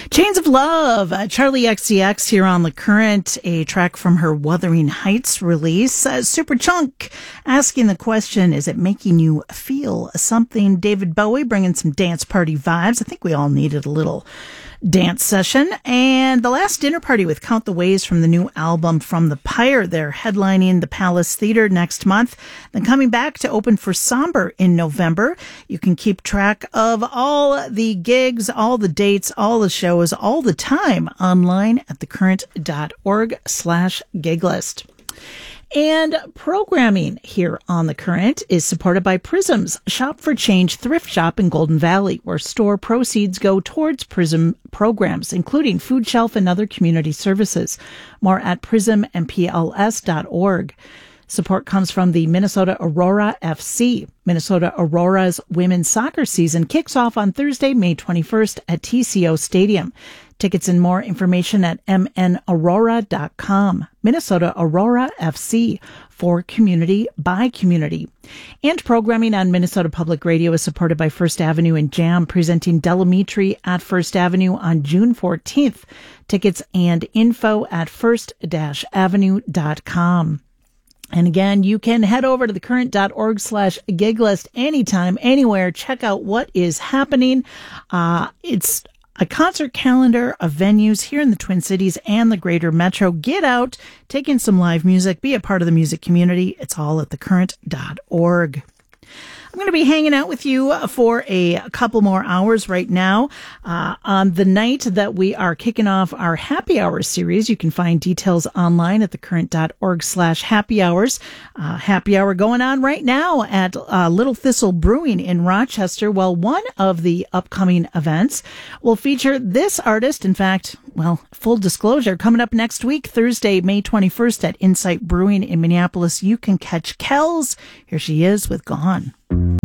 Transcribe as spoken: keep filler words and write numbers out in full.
Chains of Love, uh, Charlie X C X here on The Current, a track from her Wuthering Heights release. Uh, Superchunk asking the question, is it making you feel something? David Bowie bringing some dance party vibes. I think we all needed a little dance session. And The Last Dinner Party with Count the Ways from the new album From the Pyre. They're headlining the Palace Theater next month, then coming back to open for Somber in November. You can keep track of all the gigs, all the dates, all the shows, all the time online at thecurrent.org slash gig list. And programming here on The Current is supported by Prism's Shop for Change thrift shop in Golden Valley, where store proceeds go towards Prism programs, including food shelf and other community services. More at prism m p l s dot org. Support comes from the Minnesota Aurora F C. Minnesota Aurora's women's soccer season kicks off on Thursday, May twenty-first at T C O Stadium. Tickets and more information at m n aurora dot com. Minnesota Aurora F C, for community by community. And programming on Minnesota Public Radio is supported by First Avenue and Jam, presenting Delamitri at First Avenue on June fourteenth. Tickets and info at first dash avenue dot com. And again, you can head over to thecurrent.org slash gig list anytime, anywhere. Check out what is happening. Uh, it's a concert calendar of venues here in the Twin Cities and the greater metro. Get out, take in some live music, be a part of the music community. It's all at thecurrent dot org. I'm going to be hanging out with you for a couple more hours right now. Uh, on the night that we are kicking off our happy hour series, you can find details online at thecurrent.org slash happy hours. Uh, happy hour going on right now at uh, Little Thistle Brewing in Rochester. Well, one of the upcoming events will feature this artist. In fact, well, full disclosure, coming up next week, Thursday, May twenty-first at Insight Brewing in Minneapolis, you can catch Kells. Here she is with Gone.